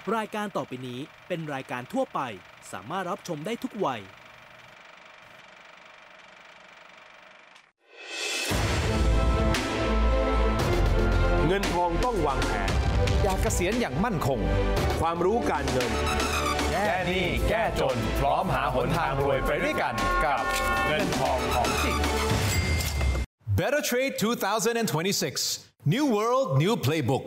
รายการต่อไปนี้เป็นรายการทั่วไปสามารถรับชมได้ทุกวัยเงินทองต้องวางแผนอยากเกษียณอย่างมั่นคงความรู้การเงินแก้หนี้แก้จนพร้อมหาหนทางรวยไปด้วยกันกับเงินทองของจริง Better Trade 2026 New World New Playbook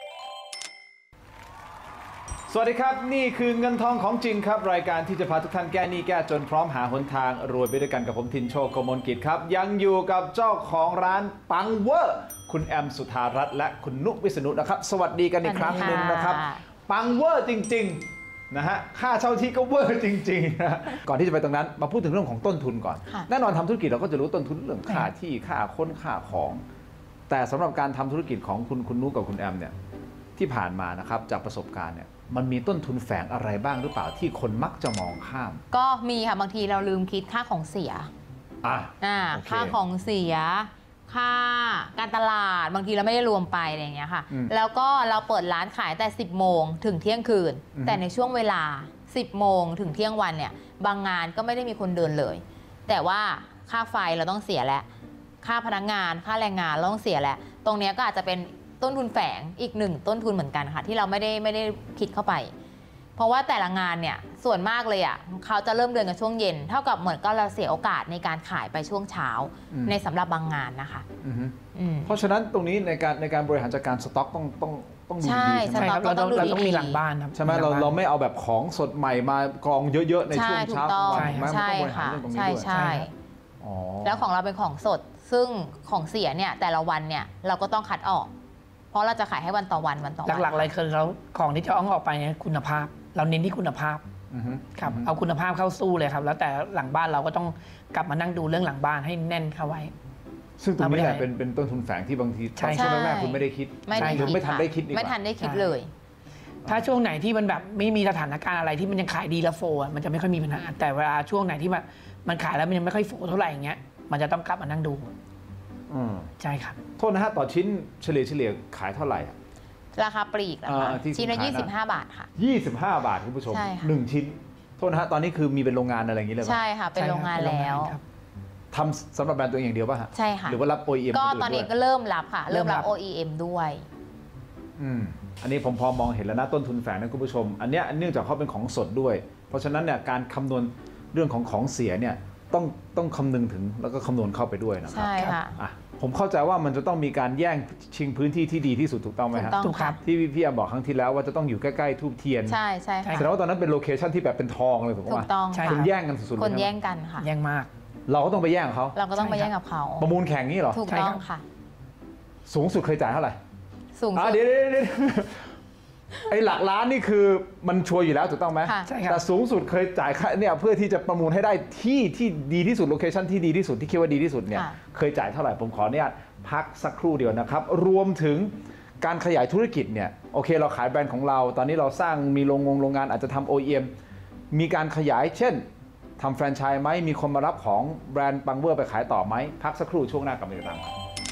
สวัสดีครับนี่คือเงินทองของจริงครับรายการที่จะพาทุกท่านแก้หนี้แก้จนพร้อมหาหนทางรวยไปด้วยกันกับผมทินโชค กมลกิจครับยังอยู่กับเจ้าของร้านปังเวอร์คุณแอมสุธารัตน์และคุณนุวิษณุนะครับสวัสดีกันอีกครั้งหนึ่งนะครับปังเวอร์จริงๆนะฮะค่าเช่าที่ก็เวอร์จริงๆนะก่อนที่จะไปตรงนั้นมาพูดถึงเรื่องของต้นทุนก่อนแน่นอนทำธุรกิจเราก็จะรู้ต้นทุนเรื่องค่าที่ค่าคนค่าของแต่สำหรับการทำธุรกิจของคุณนุกับคุณแอมเนี่ยที่ผ่านมานะครับจากประสบการณ์เนี่ยมันมีต้นทุนแฝงอะไรบ้างหรือเปล่าที่คนมักจะมองข้ามก็มีค่ะบางทีเราลืมคิดค่าของเสียค่าของเสียค่าการตลาดบางทีเราไม่ได้รวมไปอะไรอย่างเงี้ยค่ะแล้วก็เราเปิดร้านขายแต่10 โมงถึงเที่ยงคืนแต่ในช่วงเวลา10 โมงถึงเที่ยงวันเนี่ยบางงานก็ไม่ได้มีคนเดินเลยแต่ว่าค่าไฟเราต้องเสียแล้วค่าพนักงานค่าแรงงานเราต้องเสียแล้วตรงเนี้ยก็อาจจะเป็นต้นทุนแฝงอีกหนึ่งต้นทุนเหมือนกันค่ะที่เราไม่ได้คิดเข้าไปเพราะว่าแต่ละงานเนี่ยส่วนมากเลยอ่ะเขาจะเริ่มเดินกันช่วงเย็นเท่ากับเหมือนก็เราเสียโอกาสในการขายไปช่วงเช้าในสำหรับบางงานนะคะเพราะฉะนั้นตรงนี้ในการบริหารจัดการสต็อกต้องดูดีใช่ครับเราต้องมีหลังบ้านครับใช่ไหมเราไม่เอาแบบของสดใหม่มากองเยอะๆในช่วงเช้าวันมันต้องบริหารเรื่องตรงนี้ด้วยใช่แล้วของเราเป็นของสดซึ่งของเสียเนี่ยแต่ละวันเนี่ยเราก็ต้องคัดออกเพราะเราจะขายให้วันต่อวันหลักๆเลยคือเราของที่จะเอาออกไปเนี่ยคุณภาพเราเน้นที่คุณภาพครับเอาคุณภาพเข้าสู้เลยครับแล้วแต่หลังบ้านเราก็ต้องกลับมานั่งดูเรื่องหลังบ้านให้แน่นเข้าไว้ซึ่งตรงนี้แหละเป็นต้นทุนแฝงที่บางทีช่วงแรกคุณไม่ได้คิดหรือไม่ทันได้คิดไม่ทันได้คิดเลยถ้าช่วงไหนที่มันแบบไม่มีสถานการณ์อะไรที่มันยังขายดีแล้วโฟมันจะไม่ค่อยมีปัญหาแต่เวลาช่วงไหนที่มันขายแล้วมันยังไม่ค่อยโฟเท่าไหร่อย่างเงี้ยมันจะต้องกลับมานั่งดูใช่ครับโทษนะฮะต่อชิ้นเฉลี่ยขายเท่าไหร่ราคาปลีกนะคะชิ้นละ25 บาทค่ะ 25 บาทคุณผู้ชม1ชิ้นโทษนะฮะตอนนี้คือมีเป็นโรงงานอะไรอย่างนี้เลยใช่ค่ะเป็นโรงงานแล้วทำสำหรับแบรนด์ตัวเองอย่างเดียวป่ะฮะใช่ค่ะหรือว่ารับ OEM ก็ตอนนี้ก็เริ่มรับค่ะเริ่มรับ OEM ด้วยอันนี้ผมพอมองเห็นแล้วนะต้นทุนแฝงนะคุณผู้ชมอันนี้เนื่องจากเขาเป็นของสดด้วยเพราะฉะนั้นเนี่ยการคำนวณเรื่องของเสียเนี่ยต้องคำนึงถึงแล้วก็คำนวณเข้าไปด้วยนะครับใช่ค่ะผมเข้าใจว่ามันจะต้องมีการแย่งชิงพื้นที่ที่ดีที่สุดถูกต้องไหมครับถูกครับที่พี่แอมบอกครั้งที่แล้วว่าจะต้องอยู่ใกล้ๆทูบเทียนใช่ค่ะแสดงว่าตอนนั้นเป็นโลเคชั่นที่แบบเป็นทองเลยผมว่าคนแย่งกันสุดๆคนแย่งกันค่ะแย่งมากเราก็ต้องไปแย่งเขาเราก็ต้องไปแย่งกับเขาประมูลแข่งนี่เหรอถูกต้องค่ะสูงสุดเคยจ่ายเท่าไหร่สูงสุดเดี๋ยวไอ้หลักล้านนี่คือมันชัวร์อยู่แล้วถูกต้องไหมแต่สูงสุดเคยจ่ายเนี่ยเพื่อที่จะประมูลให้ได้ที่ดีที่สุดโลเคชั่นที่ดีที่สุดที่คิดว่าดีที่สุดเนี่ยเคยจ่ายเท่าไหร่ผมขออนุญาตพักสักครู่เดียวนะครับรวมถึงการขยายธุรกิจเนี่ยโอเคเราขายแบรนด์ของเราตอนนี้เราสร้างมีโรงงานอาจจะทำ OEM มีการขยายเช่นทำแฟรนไชส์ไหมมีคนมารับของแบรนด์ปังเวอร์ไปขายต่อไหมพักสักครู่ช่วงหน้ากลับมาติดตาม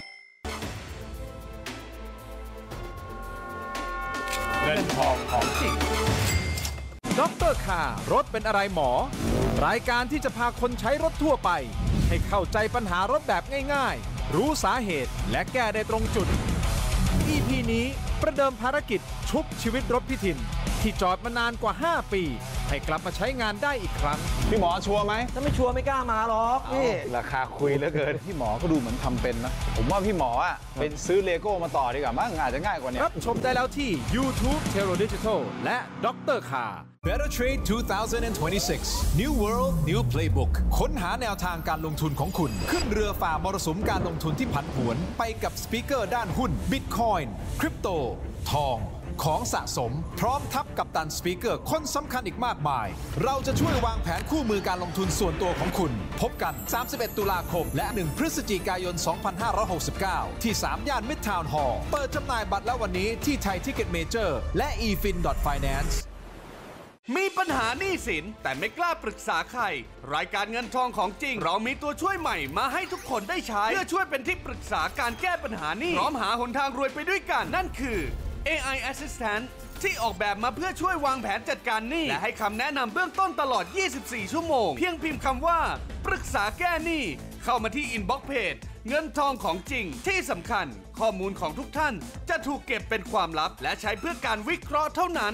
เงินทองของจริงดร.คารถเป็นอะไรหมอรายการที่จะพาคนใช้รถทั่วไปให้เข้าใจปัญหารถแบบง่ายๆรู้สาเหตุและแก้ได้ตรงจุด EP นี้ประเดิมภารกิจชุบชีวิตรถพี่ถิ่นที่จอดมานานกว่า5 ปีให้กลับมาใช้งานได้อีกครั้งพี่หมอชัวร์ไหมถ้าไม่ชัวร์ไม่กล้ามาหรอกนี่ราคาคุยเหลือเกินพี่หมอก็ดูเหมือนทำเป็นนะผมว่าพี่หมอเป็นซื้อเลโก้มาต่อดีกว่ามั้งอาจจะง่ายกว่านี้รับชมได้แล้วที่ YouTube Tero Digital และดร.คา Better Trade 2026 New World New Playbook ค้นหาแนวทางการลงทุนของคุณขึ้นเรือฝ่ามรสุมการลงทุนที่ผันผวนไปกับสปีกเกอร์ด้านหุ้น Bitcoin คริปโตทองของสะสมพร้อมทับกับตันสปีกเกอร์คนสำคัญอีกมากมายเราจะช่วยวางแผนคู่มือการลงทุนส่วนตัวของคุณพบกัน31 ตุลาคมและ1 พฤศจิกายน 2569 ที่ 3 ย่าน Midtown Hall เปิดจำหน่ายบัตรแล้ววันนี้ที่ไทยทิกเก็ตเมเจอร์และ efin.finance มีปัญหาหนี้สินแต่ไม่กล้าปรึกษาใครรายการเงินทองของจริงเรามีตัวช่วยใหม่มาให้ทุกคนได้ใช้เพื่อช่วยเป็นที่ปรึกษาการแก้ปัญหาหนี้พร้อมหาหนทางรวยไปด้วยกันนั่นคือ AI Assistant ที่ออกแบบมาเพื่อช่วยวางแผนจัดการหนี้และให้คำแนะนำเบื้องต้นตลอด 24 ชั่วโมงเพียงพิมพ์คำว่าปรึกษาแก้หนี้เข้ามาที่อินบ็อกซ์เพจเงินทองของจริงที่สำคัญข้อมูลของทุกท่านจะถูกเก็บเป็นความลับและใช้เพื่อการวิเคราะห์เท่านั้น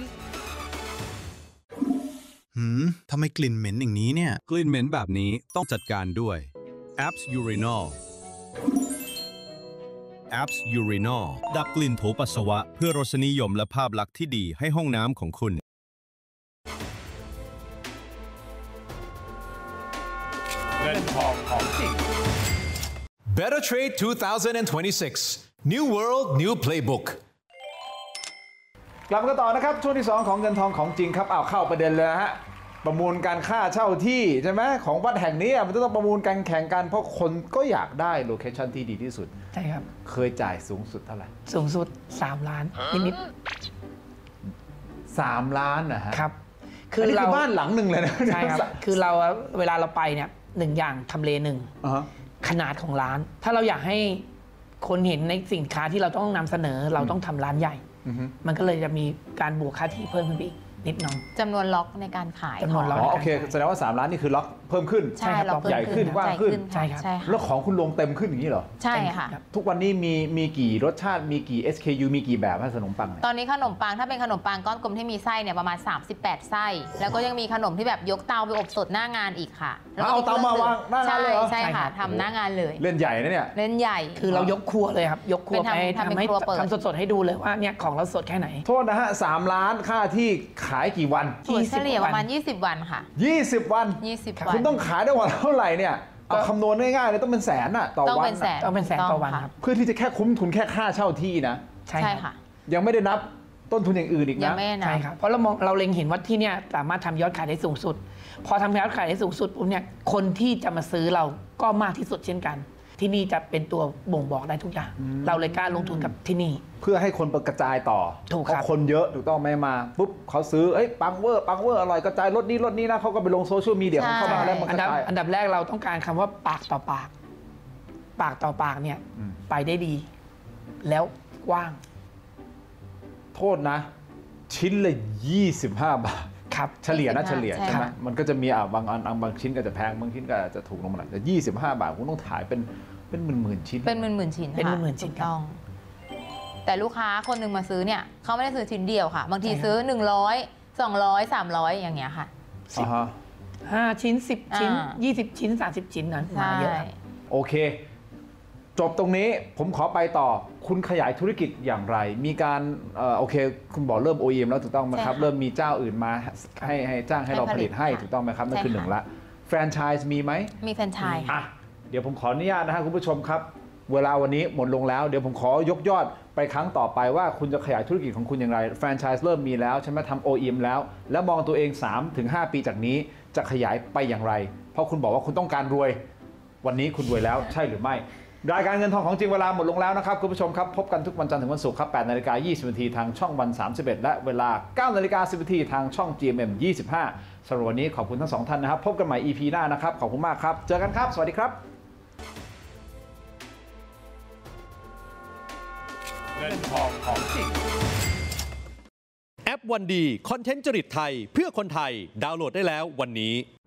ทำไมกลิ่นเหม็นอย่างนี้เนี่ยกลิ่นเหม็นแบบนี้ต้องจัดการด้วย Apps Urinol Apps Urinol ดับกลิ่นโถปัสสาวะเพื่อรสนิยมและภาพลักษณ์ที่ดีให้ห้องน้ำของคุณเงินทองของจริง Better Trade 2026 New World New Playbook กลับกันต่อนะครับช่วงที่ 2 ของเงินทองของจริงครับเข้าประเด็นเลยนะฮะประมูลการค่าเช่าที่ใช่ไหมของวัดแห่งนี้มันต้องประมูลกันแข่งกันเพราะคนก็อยากได้โลเคชั่นที่ดีที่สุดใช่ครับเคยจ่ายสูงสุดเท่าไหร่สูงสุด3 ล้านนิด 3 ล้านนะฮะครับคือเราบ้านหลังหนึ่งเลยนะใช่ครับคือเราเวลาเราไปเนี่ย1อย่างทำเลขนาดของร้านถ้าเราอยากให้คนเห็นในสินค้าที่เราต้องนำเสนอเราต้องทำร้านใหญ่มันก็เลยจะมีการบวกค่าที่เพิ่มขึ้นไปอีกนิดหน่อยจำนวนล็อกในการขายจำนวนล็อกโอเคแสดงว่า3 ล้านนี่คือล็อกเพิ่มขึ้นใช่ครับใหญ่ขึ้นกว้างขึ้นใช่ครับแล้วของคุณลงเต็มขึ้นอย่างนี้เหรอใช่ค่ะทุกวันนี้มีกี่รสชาติมีกี่ SKU มีกี่แบบขนมปังตอนนี้ขนมปังถ้าเป็นขนมปังก้อนกลมที่มีไส้เนี่ยประมาณ38ไส้แล้วก็ยังมีขนมที่แบบยกเตาไปอบสดหน้างานอีกค่ะเอาเตามาวางหน้างานเลยเหรอใช่ค่ะทำหน้างานเลยเล่นใหญ่นะเนี่ยเล่นใหญ่คือเรายกครัวเลยครับยกครัวไปทำให้ทำสดๆให้ดูเลยว่าเนี่ยของเราสดแค่ไหนโทษนะฮะ3 ล้านค่าที่ขายกี่วันเฉลี่ยประมาณ20 วันค่ะ 20 วันคุณต้องขายได้วันเท่าไหร่เนี่ยคำนวณง่ายๆเลยต้องเป็นแสนน่ะต่อวันต้องเป็นแสนต่อวันครับเพื่อที่จะแค่คุ้มทุนแค่ค่าเช่าที่นะใช่ค่ะยังไม่ได้นับต้นทุนอย่างอื่นอีกนะใช่ครับเพราะเราเล็งเห็นว่าที่เนี่ยสามารถทำยอดขายได้สูงสุดพอทำยอดขายได้สูงสุดปุ๊บเนี่ยคนที่จะมาซื้อเราก็มากที่สุดเช่นกันที่นี่จะเป็นตัวบ่งบอกได้ทุกอย่างเราเลยกล้าลงทุนกับที่นี่เพื่อให้คนกระจายต่อถูกครับคนเยอะถูกต้องไม่มาปุ๊บเขาซื้อปังเวอร์อร่อยกระจายรถนี้นะเขาก็ไปลงโซเชียลมีเดียของเขามาแล้วมันกระจายอันดับแรกเราต้องการคำว่าปากต่อปากเนี่ยไปได้ดีแล้วกว้างโทษนะชิ้นละ25 บาทครับเฉลี่ยใช่ไหมมันก็จะมีบางชิ้นก็จะแพงบางชิ้นก็จะถูกลงมาหน่อยแต่25 บาทคุณต้องถ่ายเป็นหมื่นชิ้นเป็นหมื่นชิ้นเป็นหมื่นชิ้นต้องแต่ลูกค้าคนหนึ่งมาซื้อเนี่ยเขาไม่ได้ซื้อชิ้นเดียวค่ะบางทีซื้อ100 200 300อย่างเงี้ยค่ะ 5 ชิ้น10 ชิ้น20 ชิ้น30 ชิ้นนั้นมาเยอะโอเคจบตรงนี้ผมขอไปต่อคุณขยายธุรกิจอย่างไรมีการโอเคคุณบอกเริ่ม OEM แล้วถูกต้องไหมครับเริ่มมีเจ้าอื่นมาให้จ้างให้เราผลิตให้ถูกต้องไหมครับนั่นคือ1ละแฟรนไชส์มีไหมมีแฟรนไชส์ค่ะเดี๋ยวผมขออนุญาตนะครับคุณผู้ชมครับเวลาวันนี้หมดลงแล้วเดี๋ยวผมขอยกยอดไปครั้งต่อไปว่าคุณจะขยายธุรกิจของคุณอย่างไรแฟรนไชส์เริ่มมีแล้วใช่ไหมทำ OEM แล้วมองตัวเอง 3-5 ปีจากนี้จะขยายไปอย่างไรเพราะคุณบอกว่าคุณต้องการรวยวันนี้คุณรวยแล้วใช่หรือไม่รายการเงินทองของจริงเวลาหมดลงแล้วนะครับคุณผู้ชมครับพบกันทุกวันจันทร์ถึงวันศุกร์ครับ 8:20 น.ทางช่องวัน31และเวลา 9:10 น.ทางช่อง GMM 25สำหรับวันนี้ขอบคุณทั้ง2ท่านนะครับพบกันใหม่ EP หน้านะครับขอบคุณมากครับเจอกันครับสวัสดีครับเงินทองของจริงแอปวันดีคอนเทนต์จริตไทยเพื่อคนไทยดาวน์โหลดได้แล้ววันนี้